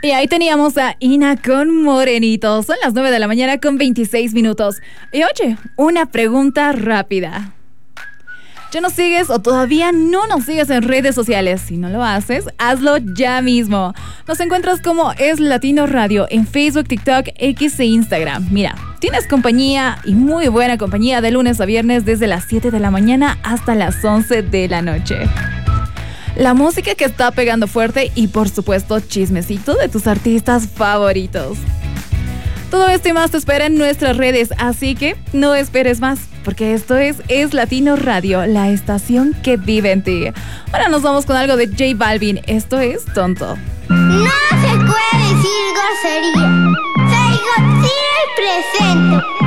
Y ahí teníamos a Ina con Morenito. Son las 9 de la mañana con 26 minutos. Y oye, una pregunta rápida. ¿Ya nos sigues o todavía no nos sigues en redes sociales? Si no lo haces, hazlo ya mismo. Nos encuentras como Es Latino Radio en Facebook, TikTok, X e Instagram. Mira, tienes compañía y muy buena compañía de lunes a viernes desde las 7 de la mañana hasta las 11 de la noche. La música que está pegando fuerte y por supuesto chismecito de tus artistas favoritos. Todo esto y más te espera en nuestras redes, así que no esperes más, porque esto es Latino Radio, la estación que vive en ti. Ahora nos vamos con algo de J Balvin, esto es Tonto. No se puede decir grosería, soy Godzilla el presente.